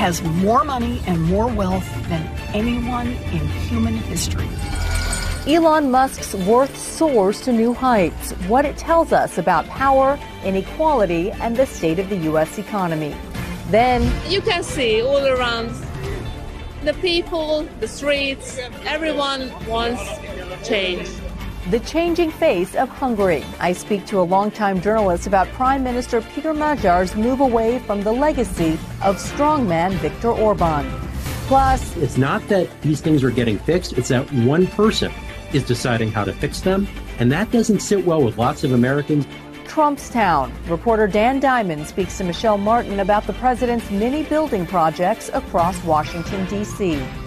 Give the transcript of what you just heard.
has more money and more wealth than anyone in human history. Elon Musk's worth soars to new heights. What it tells us about power, inequality, and the state of the U.S. economy. Then, you can see all around the people, the streets, everyone wants change. The changing face of Hungary. I speak to a longtime journalist about Prime Minister Peter Magyar's move away from the legacy of strongman Viktor Orban. Plus, it's not that these things are getting fixed, it's that one person is deciding how to fix them, and that doesn't sit well with lots of Americans. Trumpstown. Reporter Dan Diamond speaks to Michelle Martin about the president's many building projects across Washington, D.C.